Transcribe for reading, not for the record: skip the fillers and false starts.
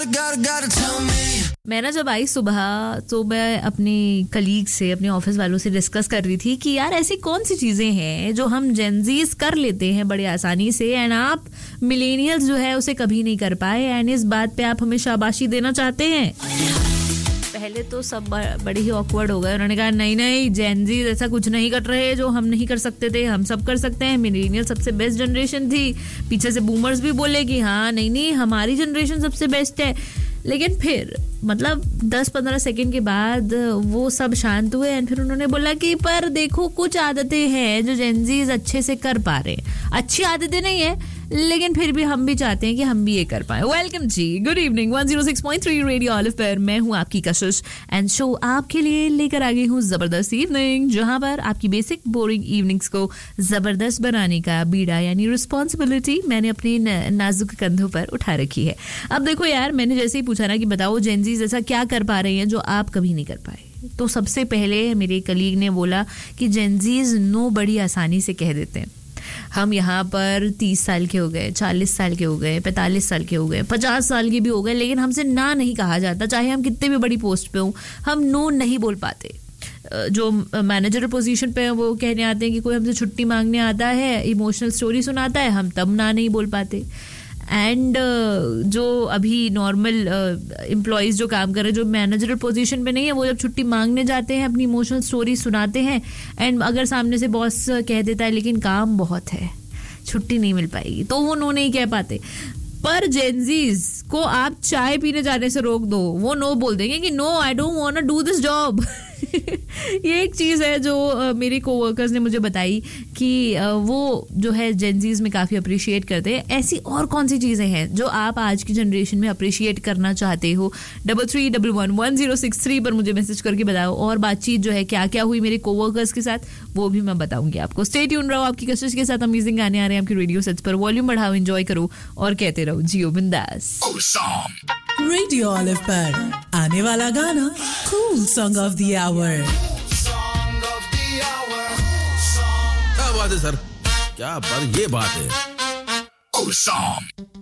मैं ना जब आई सुबह तो मैं अपनी कलीग से, अपने ऑफिस वालों से डिस्कस कर रही थी कि यार ऐसी कौन सी चीजें हैं जो हम जेनजीज कर लेते हैं बड़े आसानी से एंड आप मिलेनियल्स जो है उसे कभी नहीं कर पाए एंड इस बात पे आप हमें शाबाशी देना चाहते हैं। पहले तो सब बड़े ही ऑकवर्ड हो गए। उन्होंने कहा नहीं जेनजीज ऐसा कुछ नहीं कर रहे जो हम नहीं कर सकते थे, हम सब कर सकते हैं। मिलेनियल सबसे बेस्ट जनरेशन थी। पीछे से बूमर्स भी बोले कि हाँ नहीं हमारी जनरेशन सबसे बेस्ट है। लेकिन फिर मतलब 10-15 सेकंड के बाद वो सब शांत हुए एंड फिर उन्होंने बोला कि पर देखो कुछ आदतें हैं जो जेनजीज अच्छे से कर पा रहे हैं। अच्छी आदतें नहीं है लेकिन फिर भी हम भी चाहते हैं कि हम भी ये कर पाए। वेलकम जी, गुड इवनिंग। 106.3 रेडियो ऑलिव पर मैं हूँ आपकी कशिश एंड शो आपके लिए लेकर आ गई हूँ जबरदस्त इवनिंग, जहाँ पर आपकी बेसिक बोरिंग इवनिंग्स को जबरदस्त बनाने का बीड़ा यानी रिस्पॉन्सिबिलिटी मैंने अपने नाजुक कंधों पर उठा रखी है। अब देखो यार, मैंने जैसे ही पूछा ना कि बताओ जेनजीज ऐसा क्या कर पा रहे हैं जो आप कभी नहीं कर पाए, तो सबसे पहले मेरे कलीग ने बोला कि जेनजीज नो बड़ी आसानी से कह देते हैं। हम यहाँ पर 30 साल के हो गए, 40 साल के हो गए, 45 साल के हो गए, 50 साल के भी हो गए, लेकिन हमसे ना नहीं कहा जाता। चाहे हम कितने भी बड़ी पोस्ट पे हों, हम नो नहीं बोल पाते। जो मैनेजर पोजीशन पे है वो कहने आते हैं कि कोई हमसे छुट्टी मांगने आता है, इमोशनल स्टोरी सुनाता है, हम तब ना नहीं बोल पाते। एंड जो अभी नॉर्मल एम्प्लॉयज़ जो काम कर रहे हैं, जो मैनेजर पोजीशन पे नहीं है, वो जब छुट्टी मांगने जाते हैं अपनी इमोशनल स्टोरी सुनाते हैं एंड अगर सामने से बॉस कह देता है लेकिन काम बहुत है, छुट्टी नहीं मिल पाएगी, तो वो नो नहीं कह पाते। पर जेनजीज को आप चाय पीने जाने से रोक दो, वो नो बोल देंगे कि no I don't want to do this job. ये एक चीज़ है जो मेरे कोवर्कर्स ने मुझे बताई कि वो जो है जेनजीज में काफ़ी अप्रिशिएट करते हैं। ऐसी और कौन सी चीज़ें हैं जो आप आज की जनरेशन में अप्रिशिएट करना चाहते हो? 33111063 पर मुझे मैसेज करके बताओ। और बातचीत जो है क्या क्या हुई मेरे कोवर्कर्स के साथ वो भी मैं बताऊंगी आपको। स्टे ट्यून रहो, आपकी कशिश के साथ अमेजिंग गाने आ रहे हैं आपकी रेडियो सेट्स पर। वॉल्यूम बढ़ाओ, एंजॉय करो और कहते रहो जियो बिंदास। रेडियो ऑलिव पर आने वाला गाना cool song of the our. क्या बात है सर, क्या बात, ये बात है।